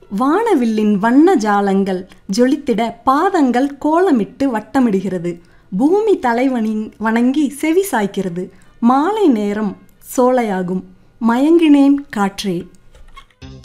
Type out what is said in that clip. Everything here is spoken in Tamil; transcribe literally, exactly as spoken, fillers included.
வானவில்லின் வண்ண ஜாலங்கள் ஜொலித்திட பாதங்கள் கோலமிட்டு வட்டமிடுகிறது. பூமி தலைவனி வணங்கி செவி சாய்க்கிறது. மாலை நேரம் சோலையாகும். மயங்கினேன் காற்றே.